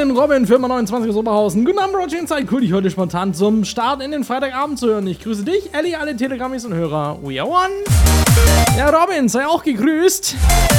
Moin, Robin, Firma 29 aus Oberhausen. Guten Abend, Roger, Zeit. Cool, dich heute spontan zum Start in den Freitagabend zu hören. Ich grüße dich, Ellie, alle Telegrammis und Hörer. We are one. Ja, Robin, sei auch gegrüßt.